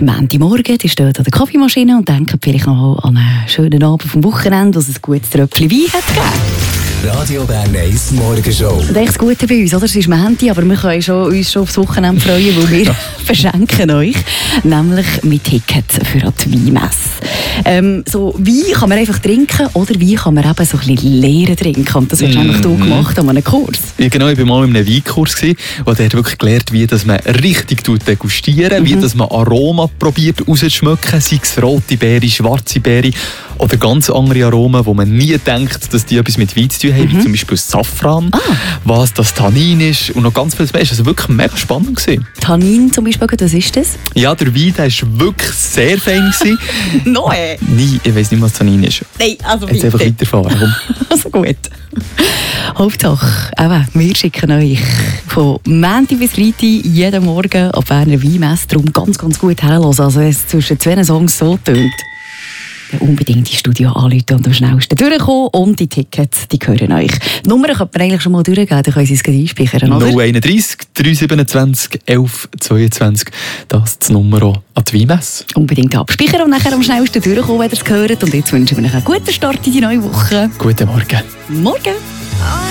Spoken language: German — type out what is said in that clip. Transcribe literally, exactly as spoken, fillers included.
Montagmorgen, die steht an der Kaffeemaschine und denkt vielleicht noch an einen schönen Abend vom Wochenende, wo es ein gutes Tröpfchen Wein hat gegeben. Radio Bern eins Morgenshow. Und echt das Gute bei uns, oder? Es ist Montag, aber wir können schon, uns schon aufs Wochenende freuen, weil wir verschenken euch, nämlich mit Tickets für die Weinmesse. Ähm, so Wein kann man einfach trinken oder Wein kann man eben so ein bisschen leeren trinken. Und das hast du mm. du gemacht an einem Kurs. Ja, genau, ich war mal in einem Weinkurs, wo der hat wirklich gelernt, wie dass man richtig degustieren, mhm. wie dass man Aroma probiert rauszuschmecken, sei es rote Beere, schwarze Beere oder ganz andere Aromen, wo man nie denkt, dass die etwas mit Wein zu tun haben, mhm. wie zum Beispiel Safran, ah. was das Tannin ist und noch ganz vieles mehr. Es war wirklich mega spannend gewesen. Tannin zum Beispiel, was ist das? Ja, der Wein der war wirklich sehr fein. Nein! Nein, ich weiss nicht, was Tannin ist. Nein, also Jetzt einfach weiterfahren. Also gut. Hauptsache, eben, wir schicken euch von Montag bis Freitag jeden Morgen ab Berner Weinmesse. Darum ganz, ganz gut herhören. Also wenn es zwischen zwei Songs so tönt, unbedingt ins Studio anrufen und am schnellsten durchkommen. Und die Tickets, die gehören euch. Die Nummer könnte man eigentlich schon mal durchgeben, dann können Sie es einspeichern, oder? null eins drei drei siebenundzwanzig elf zweiundzwanzig. Das ist die Nummer auch an die Weinmesse. Unbedingt abspeichern und nachher am schnellsten durchkommen, wenn ihr es gehört. Und jetzt wünschen wir euch einen guten Start in die neue Woche. Guten Morgen. Morgen.